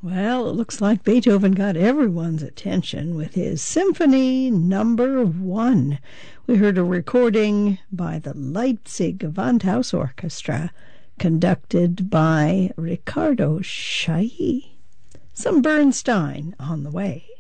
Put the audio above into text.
Well, it looks like Beethoven got everyone's attention with his Symphony Number 1. We heard a recording by the Leipzig Gewandhaus Orchestra, conducted by Riccardo Chailly. Some Bernstein on the way.